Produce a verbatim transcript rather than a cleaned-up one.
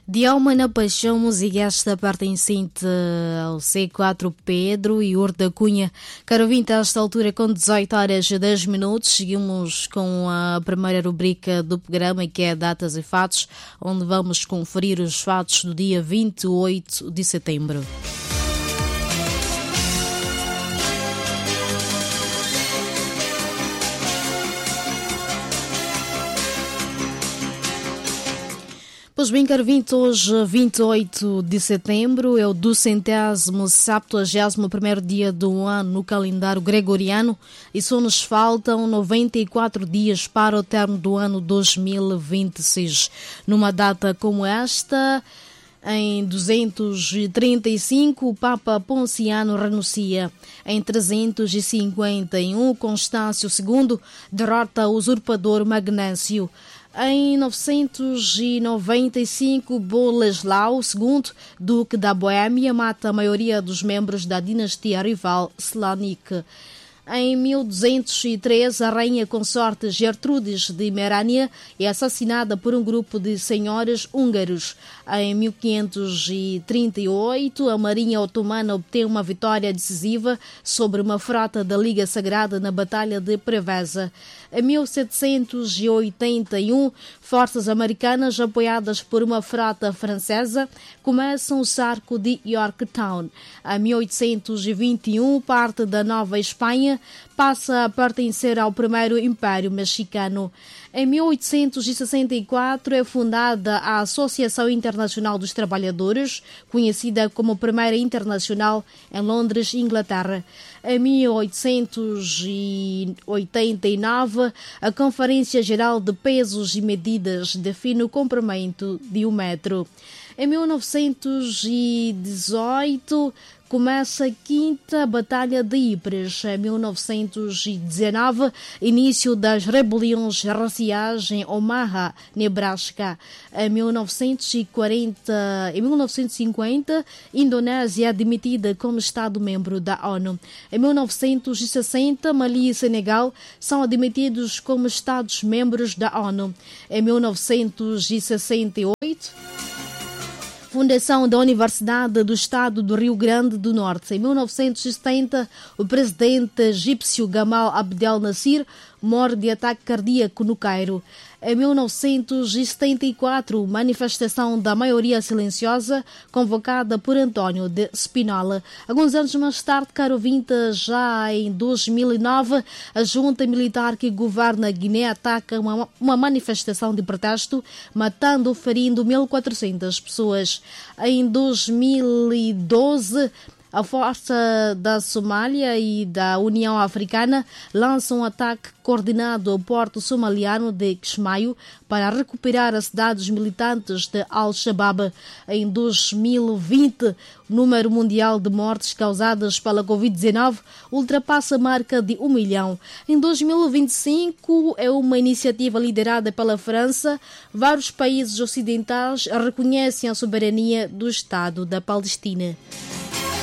De Alma na Paixão, música esta pertencente ao C quatro Pedro e Urda Cunha. Caro ouvinte, a esta altura com dezoito horas e dez minutos, seguimos com a primeira rubrica do programa, que é Datas e Fatos, onde vamos conferir os fatos do dia vinte e oito de setembro. Pois bem, caro vinte, hoje, vinte e oito de setembro, é o duzentésimo septuagésimo primeiro dia do ano no calendário gregoriano e só nos faltam noventa e quatro dias para o término do ano dois mil e vinte e seis. Numa data como esta, em duzentos e trinta e cinco, o Papa Ponciano renuncia. Em trezentos e cinquenta e um, Constâncio segundo derrota o usurpador Magnâncio. Em novecentos e noventa e cinco, Boleslau segundo, duque da Boêmia, mata a maioria dos membros da dinastia rival Slánik. Em mil duzentos e três, a rainha consorte Gertrudes de Merânia é assassinada por um grupo de senhores húngaros. Em mil quinhentos e trinta e oito, a marinha otomana obtém uma vitória decisiva sobre uma frota da Liga Sagrada na Batalha de Preveza. Em mil setecentos e oitenta e um, forças americanas apoiadas por uma frota francesa começam o cerco de Yorktown. Em mil oitocentos e vinte e um, parte da Nova Espanha passa a pertencer ao primeiro Império Mexicano. Em mil oitocentos e sessenta e quatro é fundada a Associação Internacional dos Trabalhadores, conhecida como Primeira Internacional, em Londres, Inglaterra. Em mil oitocentos e oitenta e nove, a Conferência Geral de Pesos e Medidas define o comprimento de um metro. Em mil novecentos e dezoito, começa a quinta Batalha de Ypres. Em mil novecentos e dezenove, início das rebeliões raciais em Omaha, Nebraska. Em mil novecentos e quarenta, em mil novecentos e cinquenta, Indonésia é admitida como Estado-membro da ONU. Em mil novecentos e sessenta, Mali e Senegal são admitidos como Estados-membros da ONU. Em mil novecentos e sessenta e oito, fundação da Universidade do Estado do Rio Grande do Norte. Em mil novecentos e setenta, o presidente egípcio Gamal Abdel Nasser morre de ataque cardíaco no Cairo. Em mil novecentos e setenta e quatro, manifestação da maioria silenciosa convocada por António de Spinola. Alguns anos mais tarde, caro ouvinte, já em dois mil e nove, a junta militar que governa a Guiné ataca uma, uma manifestação de protesto, matando ou ferindo mil e quatrocentas pessoas. Em dois mil e doze, a força da Somália e da União Africana lançam um ataque coordenado ao porto somaliano de Kismayo para recuperar a cidade dos militantes de Al-Shabaab. Em dois mil e vinte, o número mundial de mortes causadas pela covid dezenove ultrapassa a marca de um milhão. Em dois mil e vinte e cinco, é uma iniciativa liderada pela França. Vários países ocidentais reconhecem a soberania do Estado da Palestina.